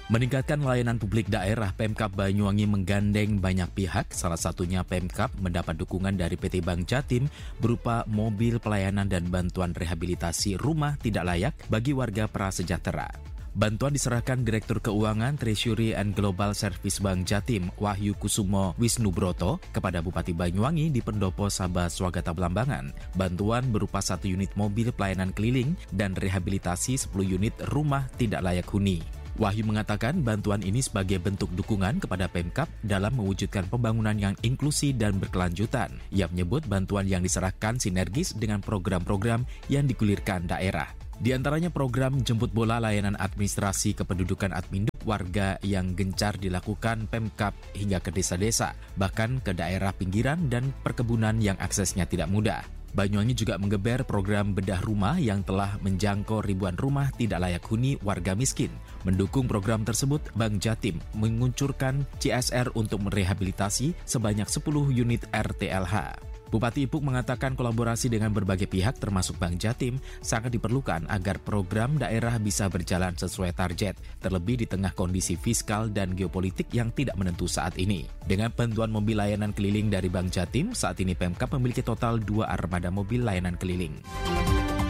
Meningkatkan layanan publik daerah, Pemkab Banyuwangi menggandeng banyak pihak, salah satunya Pemkab mendapat dukungan dari PT Bank Jatim berupa mobil pelayanan dan bantuan rehabilitasi rumah tidak layak bagi warga prasejahtera. Bantuan diserahkan Direktur Keuangan Treasury and Global Service Bank Jatim, Wahyu Kusumo Wisnubroto, kepada Bupati Banyuwangi di Pendopo Sabah Swagata Belambangan. Bantuan berupa 1 unit mobil pelayanan keliling dan rehabilitasi 10 unit rumah tidak layak huni. Wahyu mengatakan bantuan ini sebagai bentuk dukungan kepada Pemkab dalam mewujudkan pembangunan yang inklusi dan berkelanjutan. Ia menyebut bantuan yang diserahkan sinergis dengan program-program yang digulirkan daerah. Di antaranya program jemput bola layanan administrasi kependudukan Adminduk warga yang gencar dilakukan Pemkab hingga ke desa-desa, bahkan ke daerah pinggiran dan perkebunan yang aksesnya tidak mudah. Banyuwangi juga menggeber program bedah rumah yang telah menjangkau ribuan rumah tidak layak huni warga miskin. Mendukung program tersebut, Bank Jatim menguncurkan CSR untuk merehabilitasi sebanyak 10 unit RTLH. Bupati Ipuk mengatakan kolaborasi dengan berbagai pihak termasuk Bank Jatim sangat diperlukan agar program daerah bisa berjalan sesuai target, terlebih di tengah kondisi fiskal dan geopolitik yang tidak menentu saat ini. Dengan bantuan mobil layanan keliling dari Bank Jatim, saat ini Pemkab memiliki total 2 armada mobil layanan keliling.